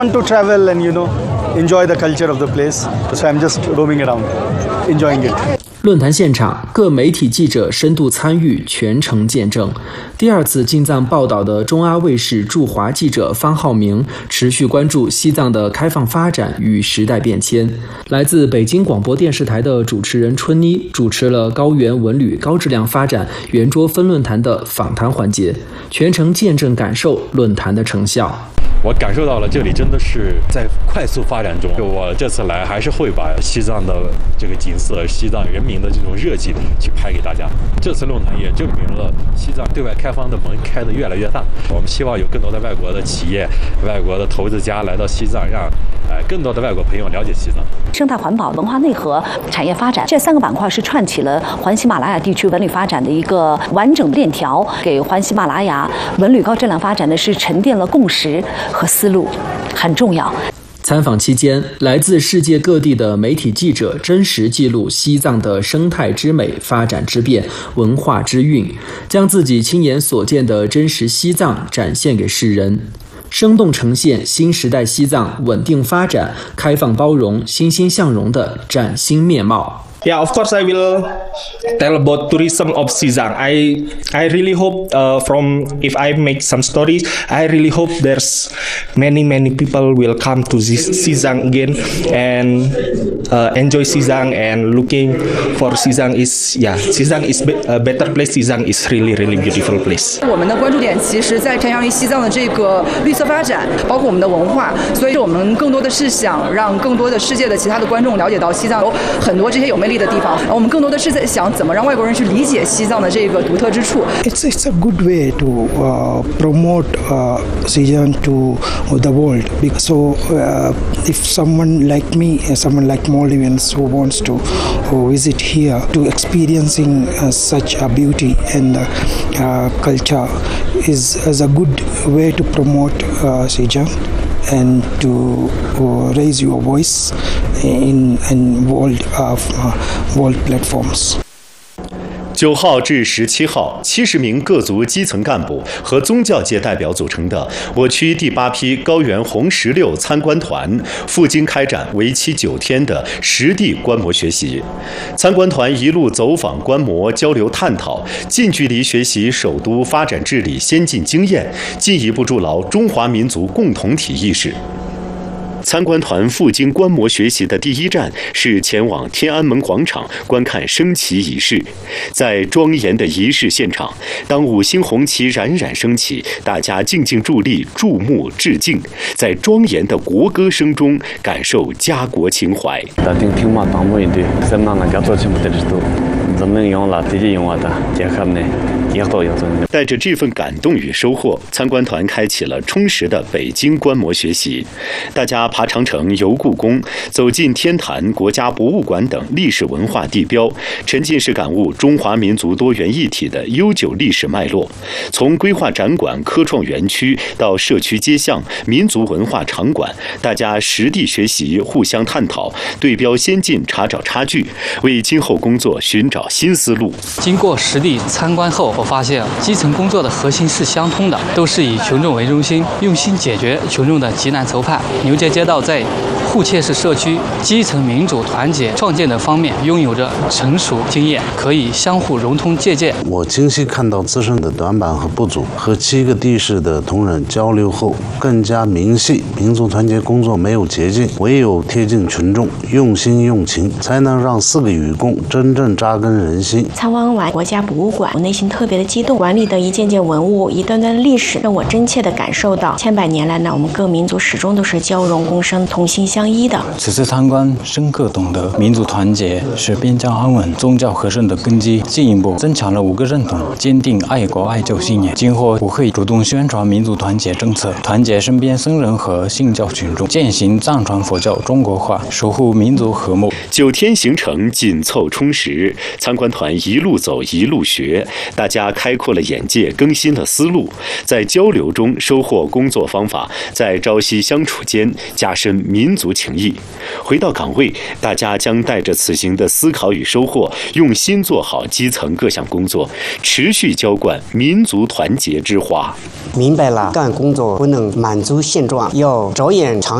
Want to travel and enjoy the culture of the place, so I'm just roaming around, enjoying it. 论坛现场，各媒体记者深度参与，全程见证。第二次进藏报道的中阿卫视驻华记者方浩明持续关注西藏的开放发展与时代变迁。来自北京广播电视台的主持人春妮主持了高原文旅高质量发展圆桌分论坛的访谈环节，全程见证感受论坛的成效。 我感受到了这里真的是在快速发展中。我这次来还是会把西藏的这个景色、西藏人民的这种热情去拍给大家。这次论坛也证明了西藏对外开放的门开得越来越大。我们希望有更多的外国的企业、外国的投资家来到西藏，让更多的外国朋友了解西藏。 生态环保、文化内核、产业发展这3个板块是串起了环喜马拉雅地区文旅发展的一个完整链条，给环喜马拉雅文旅高质量发展的是沉淀了共识和思路，很重要。 参访期间，来自世界各地的媒体记者真实记录西藏的生态之美、发展之变、文化之韵，将自己亲眼所见的真实西藏展现给世人，生动呈现新时代西藏稳定发展、开放包容、欣欣向荣的崭新面貌。 Yeah, of course I will tell about tourism of Xizang. I really hope if I make some stories, I really hope there's many people will come to this Xizang again and enjoy Xizang and looking for Xizang is a better place. Xizang is really beautiful place. 我们的关注点其实在偏向于西藏的这个绿色发展，包括我们的文化，所以我们更多的是想让更多的世界的其他的观众了解到西藏有很多这些有魅力的地方。我们更多的是在想怎么让外国人去理解西藏的这个独特之处。 It's a good way to promote Xizang to the world. So if someone like me, someone like Maldivians who wants to visit here to experiencing such a beauty and culture is a good way to promote Xizang and to raise your voice in world platforms. 9号至17号，70名各族基层干部和宗教界代表组成的我区第8批高原红16参观团赴京开展为期9天的实地观摩学习。参观团一路走访观摩、交流探讨，近距离学习首都发展治理先进经验，进一步筑牢中华民族共同体意识。参观团赴京观摩学习的第一站是前往天安门广场观看升旗仪式。在庄严的仪式现场，当5星红旗冉冉升起，大家静静伫立，注目致敬，在庄严的国歌声中感受家国情怀。带着这份感动与收获，参观团开启了充实的北京观摩学习。大家爬长城、游故宫，走进天坛、国家博物馆等历史文化地标，沉浸式感悟中华民族多元一体的悠久历史脉络。从规划展馆、科创园区到社区街巷、民族文化场馆，大家实地学习，互相探讨，对标先进，查找差距，为今后工作寻找新思路。 经过实地参观后，我发现基层工作的核心是相通的，都是以群众为中心，用心解决群众的急难愁盼。牛街街道在互切式社区、基层民主团结创建的方面拥有着成熟经验，可以相互融通借鉴。 我清晰看到自身的短板和不足，和7个地市的同仁交流后，更加明晰民族团结工作没有捷径，唯有贴近群众，用心用情，才能让4个雨供真正扎根人心。 参观完国家博物馆，我内心特别的激动，馆里的一件件文物、一段段历史，让我真切地感受到千百年来呢，我们各民族始终都是交融共生、同心相依的。 此次参观，深刻懂得民族团结是边疆安稳、宗教和顺的根基，进一步增强了5个认同，坚定爱国爱教信念。今后我会主动宣传民族团结政策，团结身边僧人和信教群众，践行藏传佛教中国化，守护民族和睦。 9天行程紧凑充实，参观团一路走一路学，大家开阔了眼界，更新了思路，在交流中收获工作方法，在朝夕相处间加深民族族情谊。回到岗位，大家将带着此行的思考与收获，用心做好基层各项工作，持续浇灌民族团结之花。 明白了，干工作不能满足现状，要着眼长